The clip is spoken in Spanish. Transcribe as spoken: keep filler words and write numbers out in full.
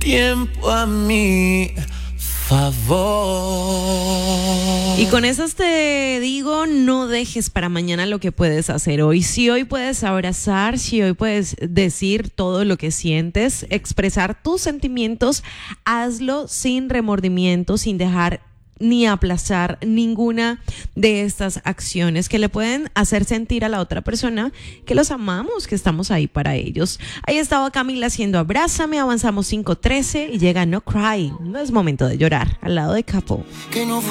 tiempo a mi favor. Y con esas te digo, no dejes para mañana lo que puedes hacer hoy. Si hoy puedes abrazar, si hoy puedes decir todo lo que sientes, expresar tus sentimientos, hazlo sin remordimiento, sin dejar ni aplazar ninguna de estas acciones que le pueden hacer sentir a la otra persona que los amamos, que estamos ahí para ellos. Ahí estaba Camila haciendo Abrázame, avanzamos cinco trece y llega No Cry. No es momento de llorar, al lado de Capo.